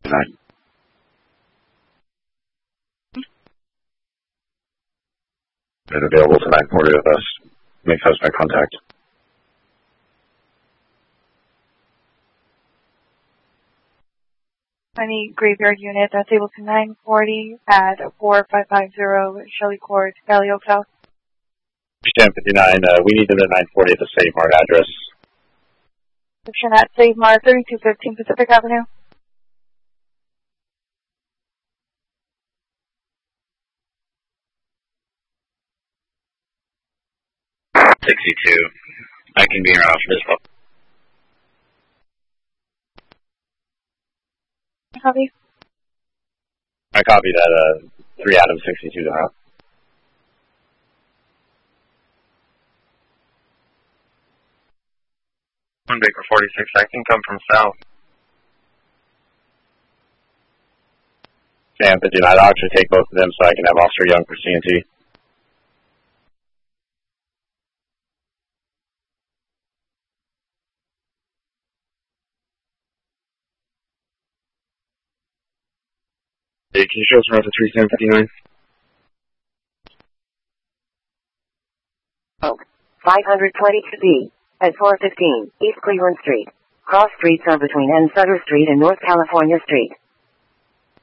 9. Been available to 940 with us. Make suspect contact. Any graveyard unit that's able to 940 at 4550 Shelley Court, Valley Oak South. Stand 59, we need them at 940 at the Save Mart address. Description at Save Mart, 3215 Pacific Avenue. I can be around for this one. Copy. I copy that, 3 Adam 62 to house. One Baker 46, I can come from south. Sam 59, I'll actually take both of them so I can have Officer Young for CNT. Hey, can you show us around to 3759? Oak, 522B, at 415 East Cleveland Street. Cross streets are between N. Sutter Street and North California Street.